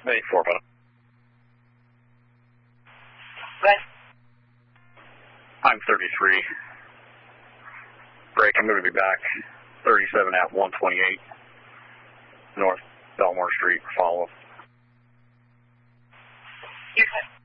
Hey, 4 5. Right. I'm 33. Break, I'm going to be back. 37 at 128 North Belmore Street. Follow. You're good.